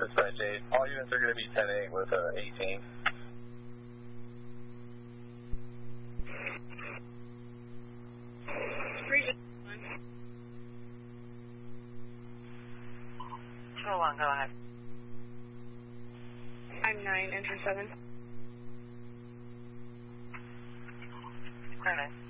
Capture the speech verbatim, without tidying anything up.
dispatch eight. All units are going to be ten eight with uh, eighteen. two oh one, go ahead. I'm nine, enter seven. Clear nine.